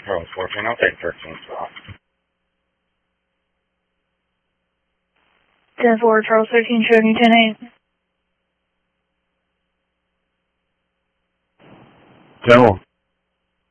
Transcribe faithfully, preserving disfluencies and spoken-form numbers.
Charles fourteen, I'll take thirteen spot. ten four, Charles thirteen, showing you ten eight. ten one.